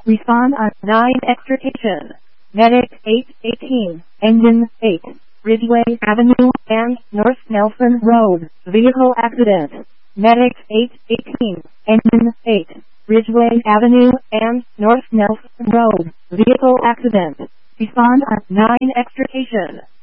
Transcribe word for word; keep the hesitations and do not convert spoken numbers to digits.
Respond on nine extrication. Medic eight eighteen, Engine eight, Ridgeway Avenue and North Nelson Road, vehicle accident. Medic eight eighteen, Engine eight, Ridgeway Avenue and North Nelson Road, vehicle accident. Respond on nine extrication.